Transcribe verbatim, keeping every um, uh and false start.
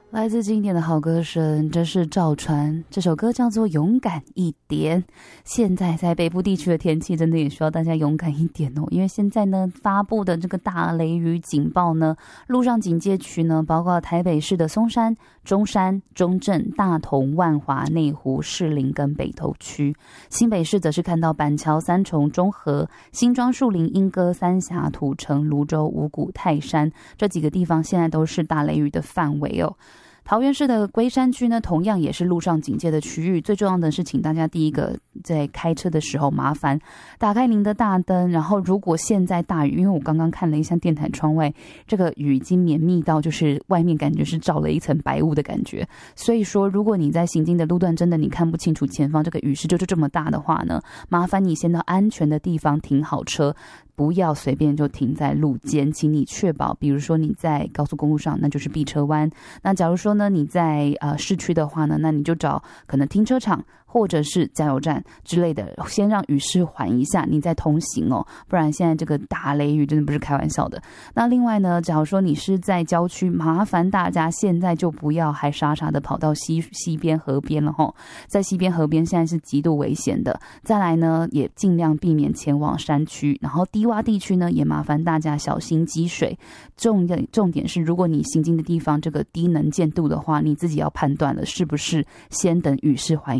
来自经典的好歌声，这是赵传，这首歌叫做《勇敢一点》。现在在北部地区的天气真的也需要大家勇敢一点哦，因为现在呢发布的这个大雷雨警报呢，路上警戒区呢包括台北市的松山、中山、中正、大同、万华、内湖、士林跟北投区。新北市则是看到板桥、三重、中和、新庄、树林、莺歌、三峡、土城、泸州、五股、泰山这几个地方现在都是大雷雨的范围哦。桃园市的龟山区呢，同样也是路上警戒的区域。最重要的是，请大家第一个在开车的时候，麻烦打开您的大灯。然后，如果现在大雨，因为我刚刚看了一下电台窗外，这个雨已经绵密到就是外面感觉是罩了一层白雾的感觉。所以说，如果你在行经的路段真的你看不清楚前方这个雨势就是这么大的话呢，麻烦你先到安全的地方停好车。不要随便就停在路肩，请你确保，比如说你在高速公路上，那就是避车弯。那假如说呢，你在呃市区的话呢，那你就找可能停车场或者是加油站之类的，先让雨势缓一下，你再通行哦。不然现在这个大雷雨真的不是开玩笑的。那另外呢，假如说你是在郊区，麻烦大家现在就不要还傻傻的跑到西西边河边了吼，在西边河边现在是极度危险的。再来呢，也尽量避免前往山区，然后低洼地区呢，也麻烦大家小心积水。重点重点是，如果你行经的地方这个低能见度的话，你自己要判断了是不是先等雨势缓